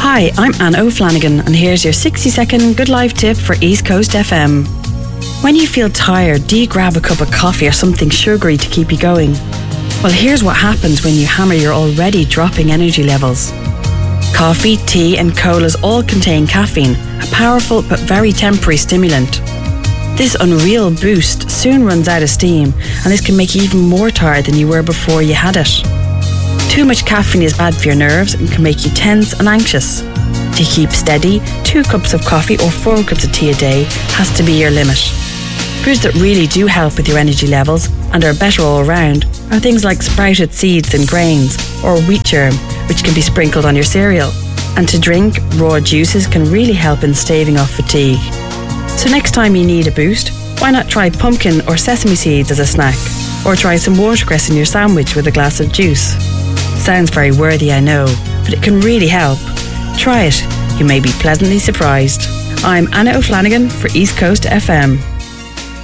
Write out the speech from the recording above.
Hi, I'm Anna O'Flanagan, and here's your 60-second Good Life tip for East Coast FM. When you feel tired, do you grab a cup of coffee or something sugary to keep you going? Well, here's what happens when you hammer your already dropping energy levels. Coffee, tea and colas all contain caffeine, a powerful but very temporary stimulant. This unreal boost soon runs out of steam, and this can make you even more tired than you were before you had it. Too much caffeine is bad for your nerves and can make you tense and anxious. To keep steady, 2 cups of coffee or 4 cups of tea a day has to be your limit. Foods that really do help with your energy levels and are better all around are things like sprouted seeds and grains, or wheat germ, which can be sprinkled on your cereal. And to drink, raw juices can really help in staving off fatigue. So next time you need a boost, why not try pumpkin or sesame seeds as a snack? Or try some watercress in your sandwich with a glass of juice. Sounds very worthy, I know, but it can really help. Try it. You may be pleasantly surprised. I'm Anna O'Flanagan for East Coast FM.